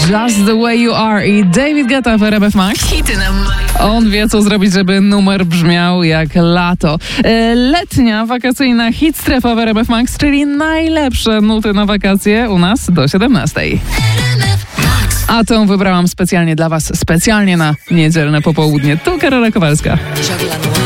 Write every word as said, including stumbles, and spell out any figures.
Just the Way You Are i David Guetta w R M F Max. Hity na maksa. On wie, co zrobić, żeby numer brzmiał jak lato. E, letnia, wakacyjna hit strefa w R M F Max, czyli najlepsze nuty na wakacje u nas do siedemnastej. A tą wybrałam specjalnie dla Was, specjalnie na niedzielne popołudnie. Tu Karola Kowalska.